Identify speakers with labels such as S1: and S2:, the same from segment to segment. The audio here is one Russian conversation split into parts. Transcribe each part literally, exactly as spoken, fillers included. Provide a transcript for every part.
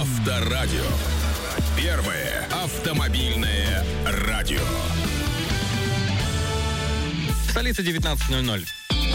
S1: Авторадио. Первое автомобильное радио.
S2: Столица девятнадцать ноль ноль.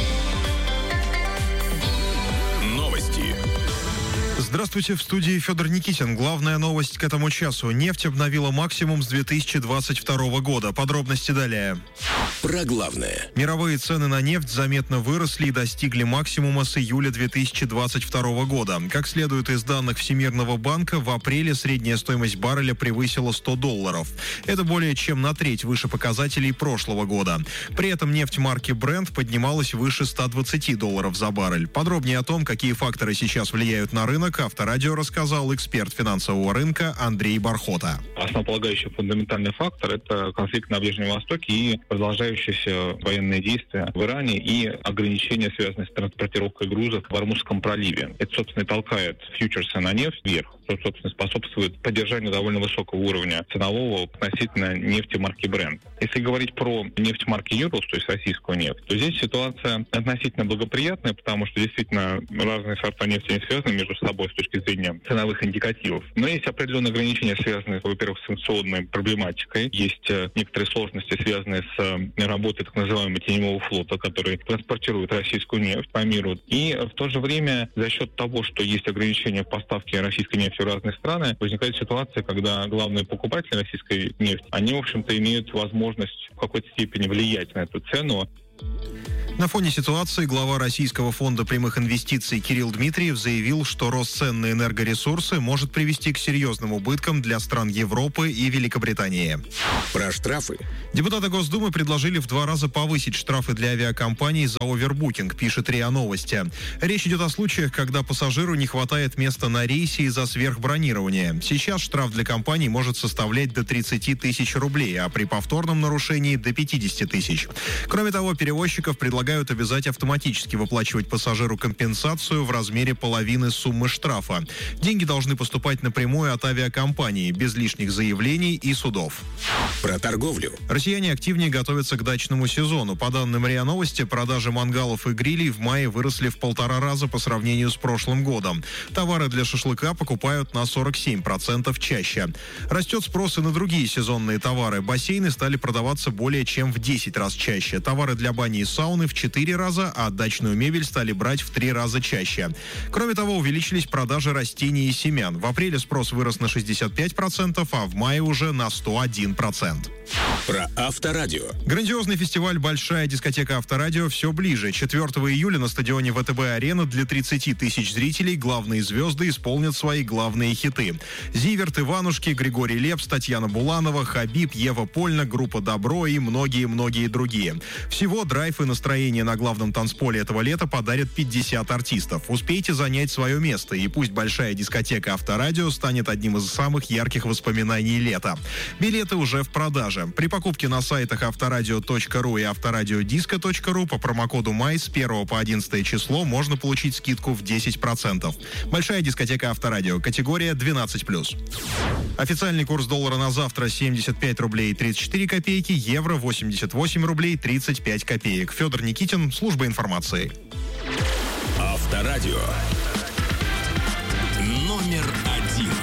S1: Новости.
S3: Здравствуйте, в студии Федор Никитин. Главная новость к этому часу. Нефть обновила максимум с две тысячи двадцать второго года. Подробности далее.
S1: Про главное.
S3: Мировые цены на нефть заметно выросли и достигли максимума с июля две тысячи двадцать второго года. Как следует из данных Всемирного банка, в апреле средняя стоимость барреля превысила сто долларов. Это более чем на треть выше показателей прошлого года. При этом нефть марки Brent поднималась выше ста двадцати долларов за баррель. Подробнее о том, какие факторы сейчас влияют на рынок, Авторадио рассказал эксперт финансового рынка Андрей Бархота.
S4: Основополагающий фундаментальный фактор – это конфликт на Ближнем Востоке и продолжающиеся военные действия в Иране и ограничения, связанные с транспортировкой грузов в Ормузском проливе. Это, собственно, и толкает фьючерсы на нефть вверх, что, собственно, способствует поддержанию довольно высокого уровня ценового относительно нефти марки Brent. Если говорить про нефть марки Urals, то есть российскую нефть, то здесь ситуация относительно благоприятная, потому что действительно разные сорта нефти не связаны между собой с точки зрения ценовых индикативов. Но есть определенные ограничения, связанные, во-первых, с санкционной проблематикой. Есть некоторые сложности, связанные с работой так называемого теневого флота, который транспортирует российскую нефть по миру. И в то же время за счет того, что есть ограничения в поставке российской нефти в разные страны, возникает ситуация, когда главные покупатели российской нефти, они, в общем-то, имеют возможность в какой-то степени влиять на эту цену.
S3: На фоне ситуации глава Российского фонда прямых инвестиций Кирилл Дмитриев заявил, что рост цен на энергоресурсы может привести к серьезным убыткам для стран Европы и Великобритании.
S1: Про штрафы.
S3: Депутаты Госдумы предложили в два раза повысить штрафы для авиакомпаний за овербукинг, пишет РИА Новости. Речь идет о случаях, когда пассажиру не хватает места на рейсе из-за сверхбронирования. Сейчас штраф для компаний может составлять до тридцати тысяч рублей, а при повторном нарушении до пятидесяти тысяч. Кроме того, перевозчиков предлагают обязать автоматически выплачивать пассажиру компенсацию в размере половины суммы штрафа. Деньги должны поступать напрямую от авиакомпании, без лишних заявлений и судов.
S1: Про торговлю.
S3: Россияне активнее готовятся к дачному сезону. По данным РИА Новости, продажи мангалов и грилей в мае выросли в полтора раза по сравнению с прошлым годом. Товары для шашлыка покупают на сорок семь процентов чаще. Растет спрос и на другие сезонные товары. Бассейны стали продаваться более чем в десять раз чаще. Товары для бани и сауны в четыре раза, а дачную мебель стали брать в три раза чаще. Кроме того, увеличились продажи растений и семян. В апреле спрос вырос на шестьдесят пять процентов, а в мае уже на сто один процент.
S1: Про Авторадио.
S3: Грандиозный фестиваль «Большая дискотека Авторадио» все ближе. четвёртого июля на стадионе ВТБ-арена для тридцати тысяч зрителей главные звезды исполнят свои главные хиты. Зиверт, Иванушки, Григорий Лепс, Татьяна Буланова, Хабиб, Ева Польна, группа «Добро» и многие-многие другие. Всего драйв и настроение на главном танцполе этого лета подарят пятьдесят артистов. Успейте занять свое место, и пусть «Большая дискотека Авторадио» станет одним из самых ярких воспоминаний лета. Билеты уже в продаже. При покупке на сайтах авторадио точка ру и авторадиодиско точка ру по промокоду МАЙ с первого по одиннадцатое число можно получить скидку в десять процентов. Большая дискотека Авторадио. Категория двенадцать плюс. Официальный курс доллара на завтра семьдесят пять рублей тридцать четыре копейки, евро восемьдесят восемь рублей тридцать пять копеек. Федор Никитин, служба информации.
S1: Авторадио.